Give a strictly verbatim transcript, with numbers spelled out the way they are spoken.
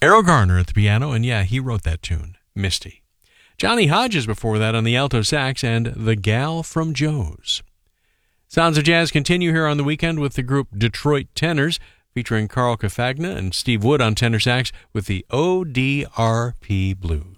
Errol Garner at the piano, and yeah, he wrote that tune, Misty. Johnny Hodges before that on the alto sax, and The Gal from Joe's. Sounds of Jazz continue here on the weekend with the group Detroit Tenors, featuring Carl Cafagna and Steve Wood on tenor sax with the O D R P Blues.